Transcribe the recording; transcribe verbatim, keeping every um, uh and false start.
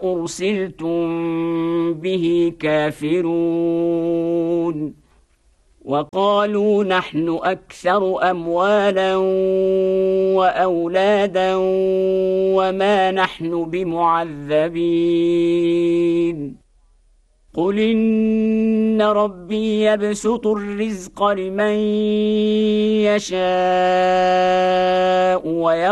أرسلتم به كافرون وقالوا نحن أكثر أموالا وأولادا وما نحن بمعذبين قل إن ربي يبسط الرزق لمن يشاء ويقدر